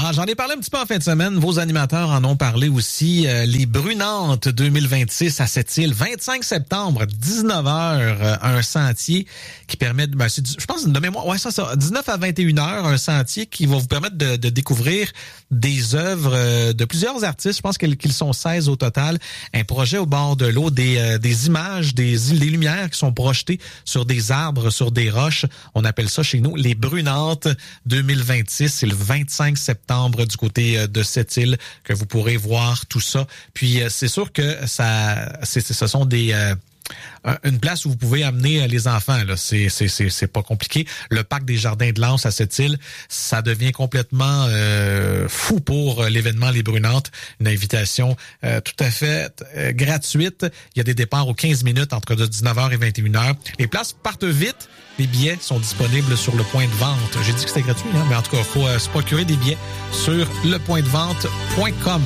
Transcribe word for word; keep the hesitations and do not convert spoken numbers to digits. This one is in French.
Ah, j'en ai parlé un petit peu en fin de semaine. Vos animateurs en ont parlé aussi. Euh, les Brunantes deux mille vingt-six à Sept-Îles, vingt-cinq septembre, dix-neuf heures, euh, un sentier qui permet, de, ben, c'est, je pense de mémoire, ouais, ça, ça, dix-neuf à vingt et une heures, un sentier qui va vous permettre de, de découvrir des œuvres euh, de plusieurs artistes. Je pense qu'ils, qu'ils sont seize au total. Un projet au bord de l'eau, des, euh, des images, des, des lumières qui sont projetées sur des arbres, sur des roches. On appelle ça chez nous les Brunantes deux mille vingt-six. C'est le vingt-cinq septembre du côté de Sept-Îles que vous pourrez voir tout ça. Puis c'est sûr que ça, c'est, ce sont des euh, une place où vous pouvez amener les enfants. Là, c'est c'est c'est c'est pas compliqué. Le parc des Jardins de l'Anse à Sept-Îles, ça devient complètement euh, fou pour l'événement Les Brunantes. Une invitation euh, tout à fait euh, gratuite. Il y a des départs aux quinze minutes entre de dix-neuf heures et vingt et une heures. Les places partent vite. Les billets sont disponibles sur le point de vente. J'ai dit que c'était gratuit, hein? Mais en tout cas, il faut euh, se procurer des billets sur le point de vente point com.